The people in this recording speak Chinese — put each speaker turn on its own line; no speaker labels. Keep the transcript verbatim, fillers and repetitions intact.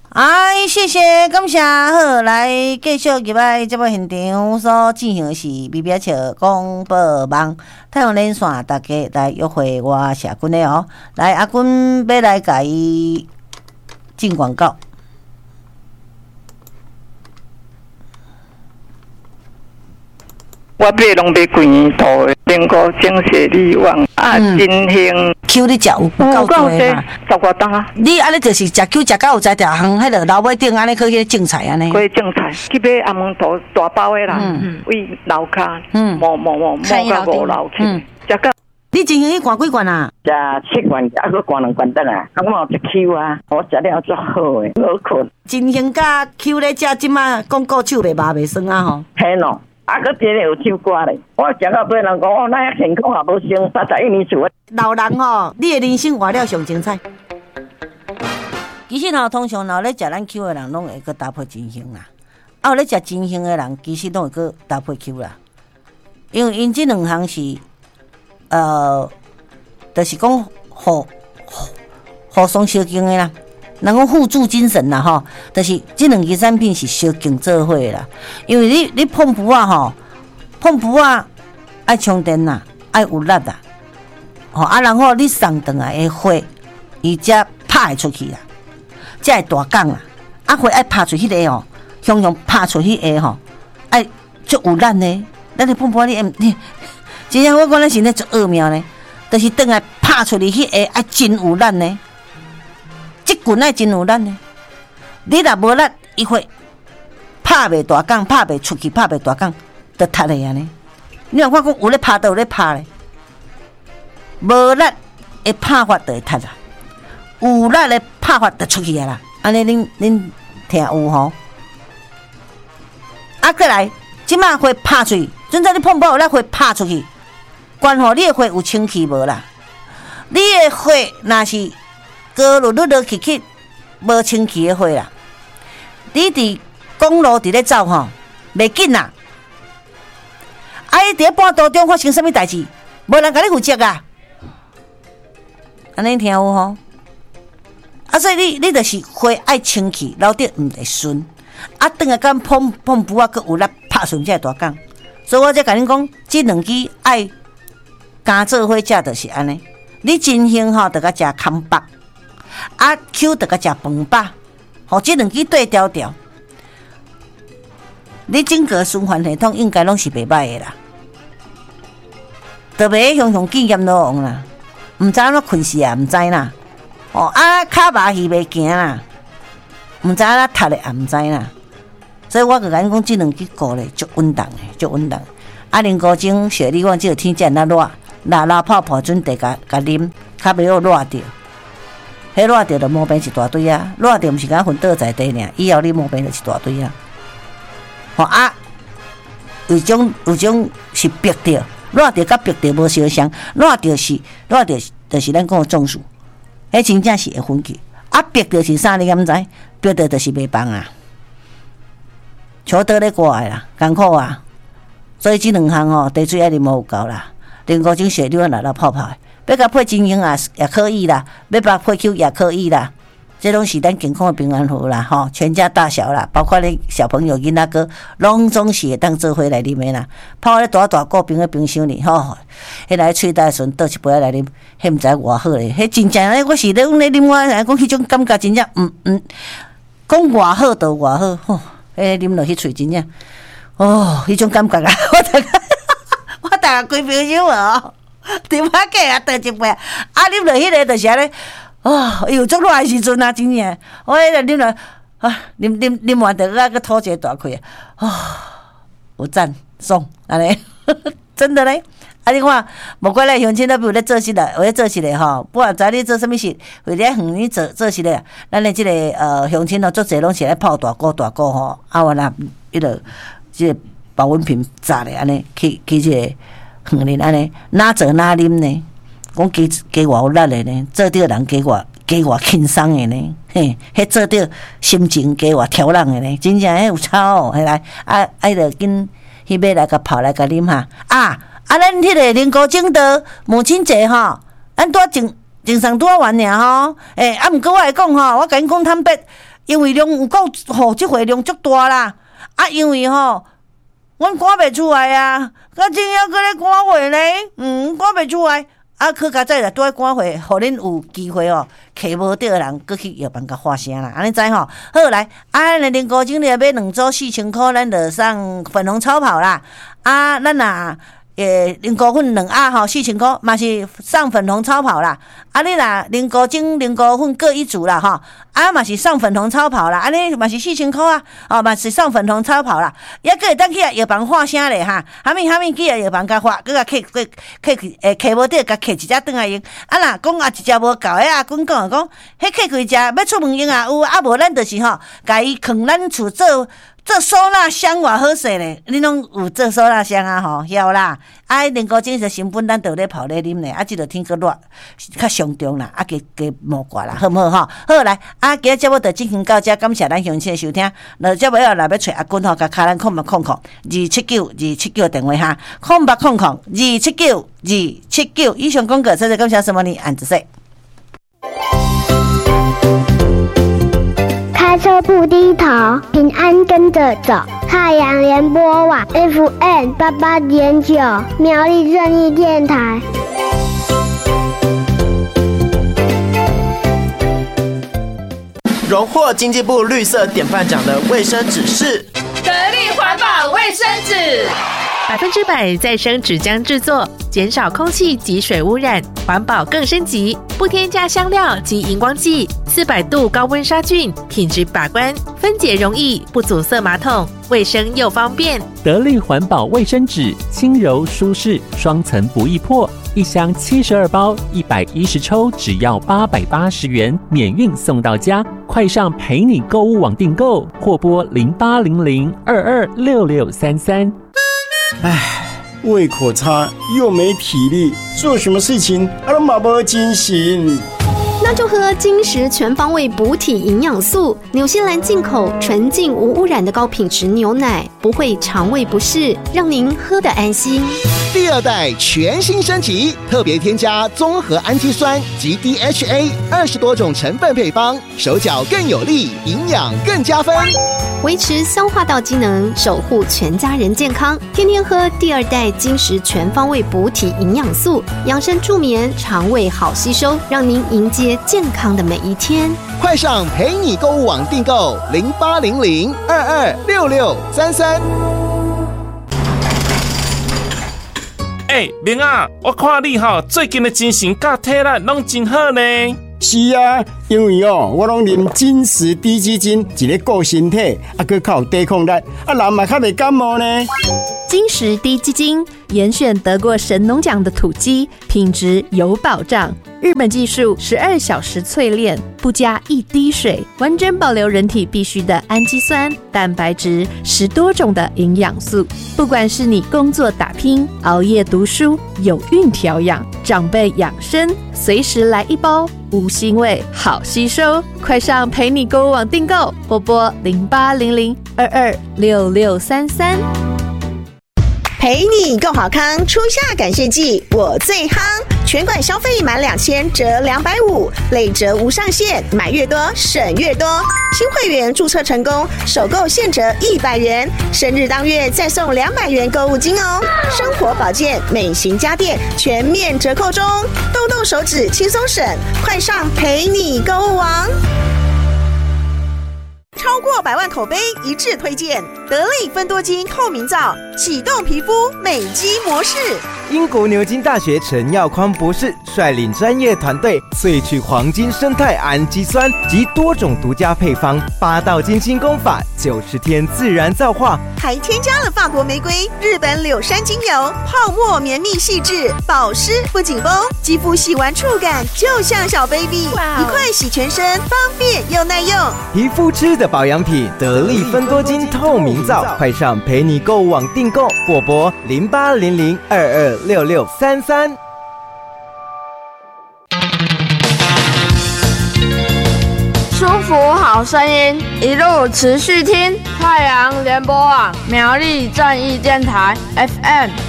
哎，谢谢，感谢。好，来继续入来节目现场所进行的是微表笑广播网太阳连线，大家来约会我社君的哦。来，阿君要来甲伊进广告。
我买拢买贵套的，苹果精血力旺啊，金兴
Q 你食有够多嘛？
十外担。
你安尼就是食 Q 食到有在条行，迄个老尾顶安尼去迄种菜安尼。
去种菜，去买阿蒙头大包的啦，为楼骹，磨磨磨磨到五楼去，食到。
你真兴去灌几罐啊？
食七罐，啊，搁灌两罐得啊！啊，我有食 Q 啊，我食了足好诶，好困。
真兴甲 Q 咧食，即马广告手袂麻袂酸啊吼。
嘿咯。啊，佮别个有唱歌咧，我食到对人讲，哦，咱遐健康也无生，三十一年厝。
老人吼，你的人生活了上精彩。其实吼，通常吼咧食咱 Q 的人，拢会佮搭配真兴啦。啊，有咧食真兴的人，其实拢会佮搭配 Q 啦。因为因即两项是，呃，就是讲互互相相竞的啦。人讲互助精神啦吼，就是这两支产品是相竞做伙啦。因为你你碰布啊吼，碰布啊爱充电啦，爱有力啦，吼啊，然后你送转来的花，伊才拍会出去啦，才会大港啦。啊，花爱拍出迄个吼，向向拍出迄个吼，爱足有力呢。咱的碰布你你，真正我讲咱是咧足奥妙呢，就是转来拍出去迄个爱真有力呢。即棍爱真有力呢，你若无力，伊会拍袂大港，拍袂出去，拍袂大港，就塌咧安尼。你若看讲有咧拍，就有咧拍咧，无力的拍法就会塌啦，有力的拍法就出去啊啦。安尼恁恁听有吼？啊，过来，即马会拍出去，准在你碰爆有力会拍出去，关乎你的花有清气无啦？你的花若是高落落落去去，无清气的花啦。你伫公路伫咧走吼，袂紧啦。啊，你伫咧半途中发生什么代志，无人甲你负责啊。安尼听有吼？啊，所以你你就是花爱清气，老底毋会顺。啊，等下敢碰碰布啊，佮有力拍顺才会大讲。所以我才甲恁讲，即两支爱加做伙食就是安尼。你真兴吼，着甲食康巴。啊 ，Q 得个食饭吧，吼，这两支对调调，你整个循环系统应该拢是袂歹的啦，特别雄雄经验老王啦，毋知影怎困死啊，毋知啦，哦啊，骹麻鱼袂行啦，毋知影怎踢的也毋知啦，所以我就甲你讲，这两支膏咧足稳当的，足稳当。啊，啉高精雪莉，我即个天才那热，热热泡泡准得甲甲啉，较袂好热着。迄热着就毛病一大堆啊！热着毋是敢分倒在地尔，以后你毛病就一大堆啊！吼啊，有种有种是逼着，热着甲逼着无相像，热着是热着就是咱讲的中暑，迄真正是会分去。啊，逼着是啥？你敢知？逼着就是袂放啊，球倒咧挂啦，艰苦啊！所以即两项吼，茶水爱啉无有够啦，啉高精血流热热泡泡的。要甲配真兴啊，也可以啦；要甲配 Q 也可以啦。这拢是咱健康的平安符啦，吼，全家大小啦，包括你小朋友、囡仔个，拢总是会当做伙来啉的啦。泡咧大大个冰个冰箱里，吼，迄来喙大顺倒一杯来啉，迄毋知偌好咧。迄真正咧，我是咧咧啉，我来讲迄种感觉真正，嗯嗯，讲偌好就偌好，吼，迄啉落去喙真正，哦，迄种感觉啊，我大家我大家规冰箱哦。电话机啊，倒一杯啊，啊，啉落迄个就是安尼，哦，有足热的时阵啊，真正，我迄个啉落啊，啉啉啉完就啊，个吐一个大气啊，哦，有赞爽，安尼，真的咧。啊，你看，无怪咱乡亲都比有咧做事啦，有咧做事咧吼，不管知你做啥物事，为了远你做做事咧，咱的即个呃乡亲哦，做侪拢是咧泡大锅大锅吼，啊，我若迄个即个保温瓶砸咧，安尼去去即个。远哩安尼，哪做哪啉呢？讲加加偌有力的呢，做着人加偌加偌轻松的呢，嘿，迄做着心情加偌挑人的呢，真正迄有差哦，迄来啊，爱着紧去买来甲泡来甲啉哈啊！啊，咱迄个林高正道母亲节吼，咱拄啊正正上拄啊完尔吼，诶、欸，啊，毋过我来讲吼，我甲恁讲坦白， 因为量有够吼，即回量足大啦。啊，因为吼，阮赶袂出来啊，甲真要搁咧赶货呢，嗯，赶袂出来。啊，去甲再来拄爱赶货，互恁有机会哦，摕无着人，搁去药房甲发声啦，安尼知吼？好来，啊，咱零股精力买两组四千箍，咱就送粉红超跑啦。啊，咱若诶，零股粉两盒吼，四千箍，嘛是送粉红超跑啦。啊，你若零股精、零股粉各一组啦，吼，啊，嘛是送粉红超跑啦。安尼嘛是四千箍啊，哦，嘛是送粉红超跑啦。抑个会当去啊药房发声咧哈，哈物哈物去啊药房甲发，佮甲摕摕摕诶摕无得，甲摕一只转来用。啊若讲啊一只无够，诶阿公讲讲，迄摕开只要出门用啊有，啊无咱就是吼，甲伊藏咱厝做。做收纳箱偌好势咧，你拢有做收纳箱啊吼，晓啦。啊，零股精的成本咱都咧泡咧啉咧，啊，即个天气热，较上重啦，啊，加加莫挂啦，好毋好吼？好来，啊，今日节目就进行到这，感谢咱乡亲的收听。那节目要来要找阿君吼，甲卡咱空八空空二七九二七九电话哈，空八空空二七九二七九。以上广告，谢谢感谢什么呢？安子说。
开车不低头，平安跟着走。太阳联播网 F M 八八点九，苗栗正义电台。
荣获经济部绿色典范奖的卫生纸是
得力环保卫生纸，
百分之百再生纸浆制作，减少空气及水污染，环保更升级，不添加香料及荧光剂，四百度高温杀菌，品质把关，分解容易，不阻塞马桶，卫生又方便。
得力环保卫生纸，轻柔舒适，双层不易破，一箱七十二包，一百一十抽，只要八百八十元，免运送到家。快上陪你购物网订购，或拨零八零零二二六六三三。
唉，胃口差又没体力，做什么事情啊都没精神。
那就喝金石全方位补体营养素，纽西兰进口纯净无污染的高品质牛奶，不会肠胃不适，让您喝得安心。
第二代全新升级，特别添加综合氨基酸及 D H A 二十多种成分配方，手脚更有力，营养更加分，
维持消化道机能，守护全家人健康。天天喝第二代金石全方位补体营养素，养生助眠，肠胃好吸收，让您迎接健康的每一天。
快上陪你购物网订购零八零零二二六六三三。
哎、欸，明啊，我看你吼最近的精神甲体力拢真好呢。
是啊，因为哦，我拢啉金石低基金，一个顾身体，啊，佮较有抵抗力，啊，人嘛较袂感冒呢。
金石低基金严选得过神农奖的土鸡，品质有保障。日本技术十二小时淬炼，不加一滴水，完整保留人体必需的氨基酸、蛋白质，十多种的营养素。不管是你工作打拼、熬夜读书、有孕调养、长辈养生，随时来一包，无腥味，好吸收。快上陪你购物网订购，拨拨零八零零二二六六三三。
陪你够好康，初夏感谢季我最夯，全馆消费满两千折两百五，累折无上限，买越多省越多。新会员注册成功，首购现折一百元，生日当月再送两百元购物金哦。生活保健、美型家电全面折扣中，动动手指轻松省，快上陪你购物网。超过百万口碑一致推荐，得力芬多精透明皂，启动皮肤美肌模式。
英国牛津大学陈耀匡博士率领专业团队萃取黄金生态氨基酸及多种独家配方，八道精心工法，九十天自然皂化，
还添加了法国玫瑰、日本柳杉精油，泡沫绵密细致，保湿不紧绷，肌肤洗完触感就像小 baby， 一块洗全身，方便又耐用。
皮肤吃的保养品，得力芬多精透明皂，快上陪你购物网订购，或拨零八零零二二六六三三。
舒服好声音，一路持续听太阳联播网苗栗正义电台 F M